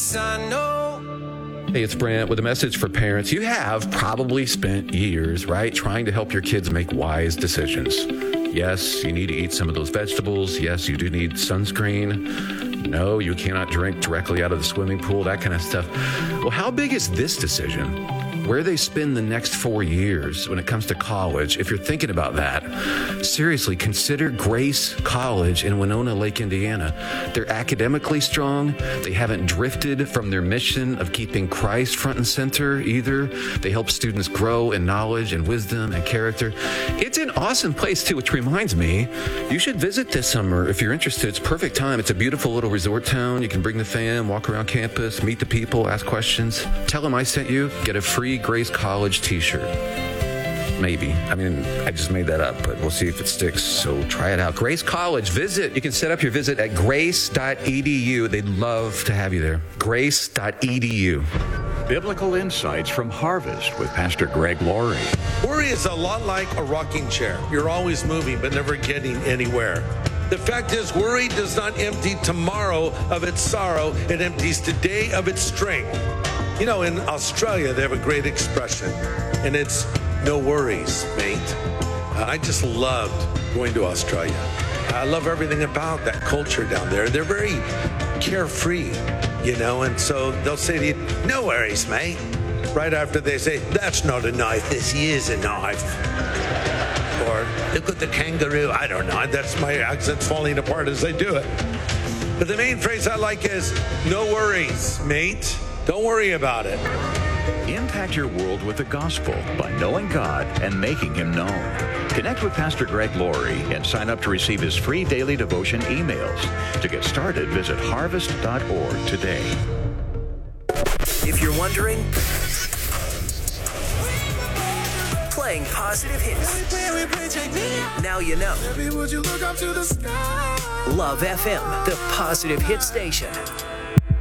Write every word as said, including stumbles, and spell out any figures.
Yes, I know. Hey, it's Brent with a message for parents. You have probably spent years, right, trying to help your kids make wise decisions. Yes, you need to eat some of those vegetables. Yes, you do need sunscreen. No, you cannot drink directly out of the swimming pool, that kind of stuff. Well, how big is this decision? Where they spend the next four years when it comes to college, if you're thinking about that, seriously, consider Grace College in Winona Lake, Indiana. They're academically strong. They haven't drifted from their mission of keeping Christ front and center either. They help students grow in knowledge and wisdom and character. It's an awesome place, too, which reminds me, you should visit this summer if you're interested. It's a perfect time. It's a beautiful little resort town. You can bring the fam, walk around campus, meet the people, ask questions. Tell them I sent you. Get a free Grace College t-shirt. Maybe. I mean, I just made that up, but we'll see if it sticks. So try it out. Grace College. Visit. You can set up your visit at grace dot e d u. They'd love to have you there. grace dot e d u. Biblical insights from Harvest with Pastor Greg Laurie. Worry is a lot like a rocking chair. You're always moving, but never getting anywhere. The fact is, worry does not empty tomorrow of its sorrow. It empties today of its strength. You know, in Australia, they have a great expression, and it's no worries, mate. Uh, I just loved going to Australia. I love everything about that culture down there. They're very carefree, you know, and so they'll say to you, no worries, mate. Right after they say, that's not a knife, this is a knife. Or, look at the kangaroo. I don't know, that's my accent's falling apart as I do it. But the main phrase I like is, no worries, mate. Don't worry about it. Impact your world with the gospel by knowing God and making Him known. Connect with Pastor Greg Laurie and sign up to receive his free daily devotion emails. To get started, visit harvest dot org today. If you're wondering, playing positive hits. Now you know. Love F M, the positive hit station.